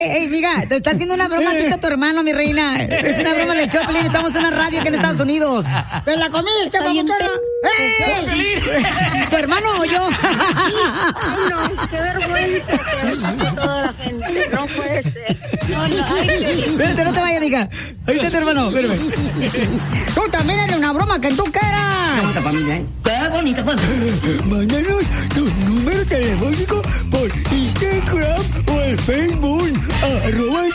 Ey, miga, te está haciendo una broma aquí tu hermano, mi reina. Es una broma del Choplin, estamos en una radio aquí en Estados Unidos. ¿Te la comiste, papuchona? ¡Ey! ¿Tu hermano o yo? Ay, no, qué vergüenza que pasó toda la gente. No puede ser. No, ay, espérate, no te vayas, amiga. Ahí está tu hermano, espérame. Tú también eres una broma que tú quieras. Qué bonita familia, ¿eh? Qué bonita familia. Mándanos tu número telefónico por Instagram o el Facebook.